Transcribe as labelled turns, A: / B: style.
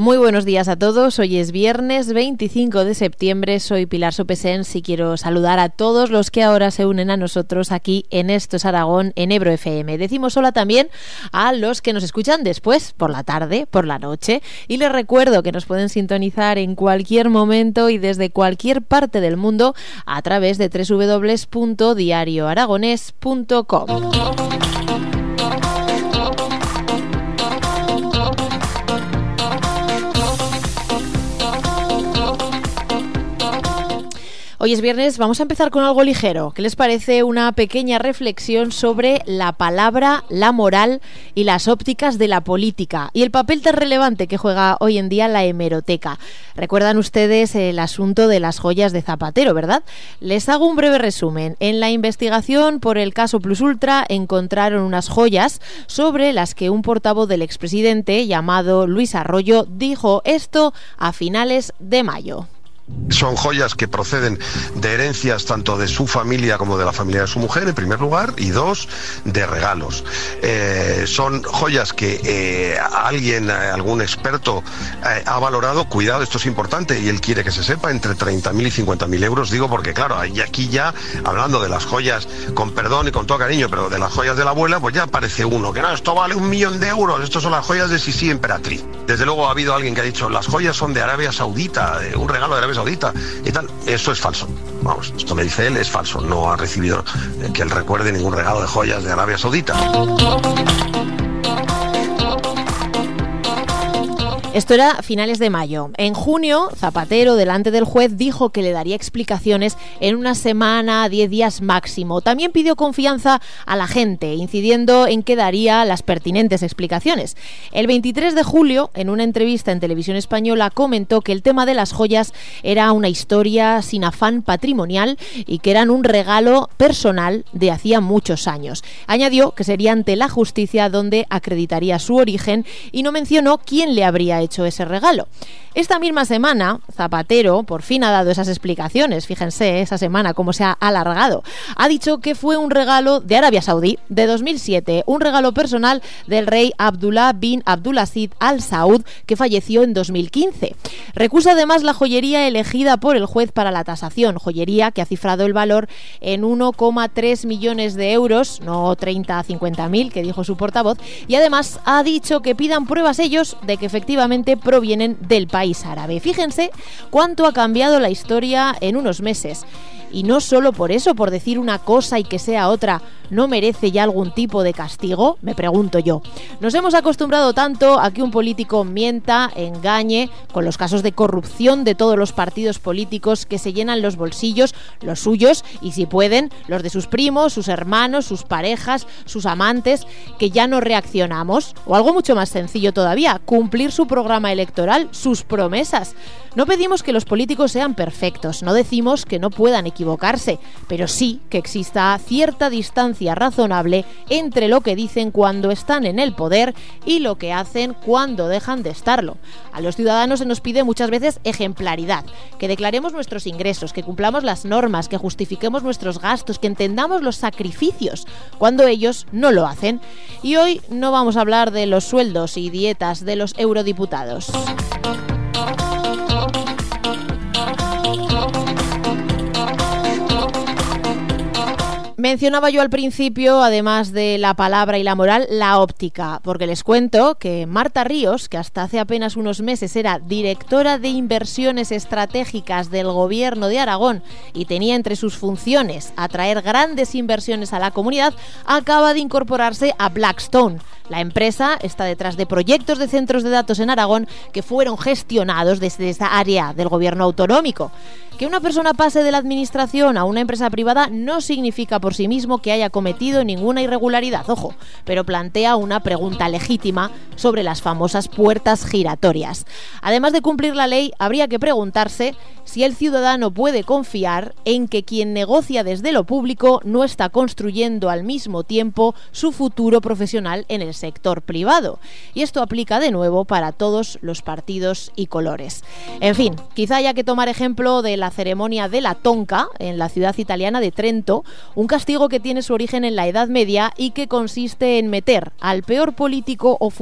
A: Muy buenos días a todos. Hoy es viernes 25 de septiembre. Soy Pilar Sopesens y quiero saludar a todos los que ahora se unen a nosotros aquí en Esto es Aragón, en Ebro FM. Decimos hola también a los que nos escuchan después, por la tarde, por la noche. Y les recuerdo que nos pueden sintonizar en cualquier momento y desde cualquier parte del mundo a través de www.diarioaragones.com. Hoy es viernes, vamos a empezar con algo ligero. ¿Qué les parece una pequeña reflexión sobre la palabra, la moral y las ópticas de la política y el papel tan relevante que juega hoy en día la hemeroteca? Recuerdan ustedes el asunto de las joyas de Zapatero, ¿verdad? Les hago un breve resumen. En la investigación por el caso Plus Ultra encontraron unas joyas sobre las que un portavoz del expresidente llamado Luis Arroyo dijo esto a finales de mayo.
B: Son joyas que proceden de herencias tanto de su familia como de la familia de su mujer, en primer lugar, y dos, de regalos. Son joyas que algún experto ha valorado, cuidado, esto es importante y él quiere que se sepa, entre 30.000 y 50.000 euros, digo porque claro, y aquí ya, hablando de las joyas, con perdón y con todo cariño, pero de las joyas de la abuela, pues ya aparece uno, que no, esto vale 1.000.000 de euros, estos son las joyas de Sisi emperatriz. Desde luego ha habido alguien que ha dicho, las joyas son de Arabia Saudita, un regalo de Arabia Saudita y tal. Eso es falso. Vamos, esto me dice él, es falso. No ha recibido que él recuerde ningún regalo de joyas de Arabia Saudita.
A: Esto era a finales de mayo. En junio, Zapatero, delante del juez, dijo que le daría explicaciones en una semana, 10 días máximo. También pidió confianza a la gente, incidiendo en que daría las pertinentes explicaciones. El 23 de julio, en una entrevista en Televisión Española, comentó que el tema de las joyas era una historia sin afán patrimonial y que eran un regalo personal de hacía muchos años. Añadió que sería ante la justicia donde acreditaría su origen y no mencionó quién le habría hecho ese regalo. Esta misma semana, Zapatero por fin ha dado esas explicaciones. Fíjense, esa semana cómo se ha alargado. Ha dicho que fue un regalo de Arabia Saudí de 2007, un regalo personal del rey Abdullah bin Abdulaziz Al Saud, que falleció en 2015. Recusa además la joyería elegida por el juez para la tasación, joyería que ha cifrado el valor en 1,3 millones de euros, no 30 a 50.000 que dijo su portavoz, y además ha dicho que pidan pruebas ellos de que efectivamente provienen del país árabe. Fíjense cuánto ha cambiado la historia en unos meses. Y no solo por eso, por decir una cosa y que sea otra, ¿no merece ya algún tipo de castigo? Me pregunto yo. Nos hemos acostumbrado tanto a que un político mienta, engañe, con los casos de corrupción de todos los partidos políticos que se llenan los bolsillos, los suyos, y si pueden, los de sus primos, sus hermanos, sus parejas, sus amantes, que ya no reaccionamos. O algo mucho más sencillo todavía, cumplir su programa electoral, sus promesas. No pedimos que los políticos sean perfectos, no decimos que no puedan equivocarse, pero sí que exista cierta distancia razonable entre lo que dicen cuando están en el poder y lo que hacen cuando dejan de estarlo. A los ciudadanos se nos pide muchas veces ejemplaridad, que declaremos nuestros ingresos, que cumplamos las normas, que justifiquemos nuestros gastos, que entendamos los sacrificios, cuando ellos no lo hacen. Y hoy no vamos a hablar de los sueldos y dietas de los eurodiputados. Mencionaba yo al principio, además de la palabra y la moral, la óptica, porque les cuento que Marta Ríos, que hasta hace apenas unos meses era directora de inversiones estratégicas del Gobierno de Aragón y tenía entre sus funciones atraer grandes inversiones a la comunidad, acaba de incorporarse a Blackstone. La empresa está detrás de proyectos de centros de datos en Aragón que fueron gestionados desde esta área del gobierno autonómico. Que una persona pase de la administración a una empresa privada no significa por sí mismo que haya cometido ninguna irregularidad, ojo, pero plantea una pregunta legítima sobre las famosas puertas giratorias. Además de cumplir la ley, habría que preguntarse si el ciudadano puede confiar en que quien negocia desde lo público no está construyendo al mismo tiempo su futuro profesional en el sector privado. Y esto aplica de nuevo para todos los partidos y colores. En fin, quizá haya que tomar ejemplo de la ceremonia de la tonca en la ciudad italiana de Trento, un castigo que tiene su origen en la Edad Media y que consiste en meter al peor político o